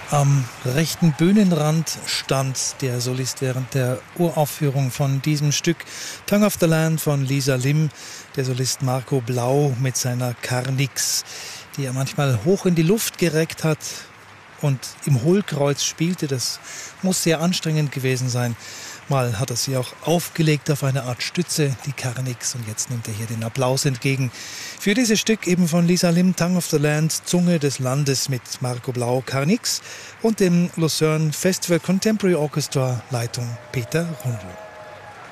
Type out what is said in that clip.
Am rechten Bühnenrand stand der Solist während der Uraufführung von diesem Stück Tongue of the Land von Lisa Lim, der Solist Marco Blau mit seiner Carnix, die er manchmal hoch in die Luft gereckt hat und im Hohlkreuz spielte. Das muss sehr anstrengend gewesen sein. Mal hat er sie auch aufgelegt auf eine Art Stütze, die Carnix, und jetzt nimmt er hier den Applaus entgegen. Für dieses Stück eben von Lisa Lim, Tongue of the Land, Zunge des Landes mit Marco Blau, Carnix und dem Lucerne Festival Contemporary Orchestra, Leitung Peter Rundl.